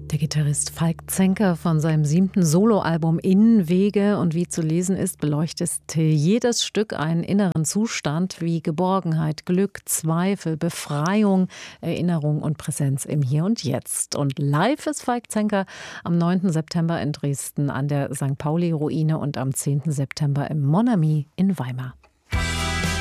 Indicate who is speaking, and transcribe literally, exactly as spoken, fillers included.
Speaker 1: Der Gitarrist Falk Zenker von seinem siebten Soloalbum Innenwege, und wie zu lesen ist, beleuchtet jedes Stück einen inneren Zustand wie Geborgenheit, Glück, Zweifel, Befreiung, Erinnerung und Präsenz im Hier und Jetzt. Und live ist Falk Zenker am neunten September in Dresden an der Sankt Pauli-Ruine und am zehnten September im Mon Ami in Weimar.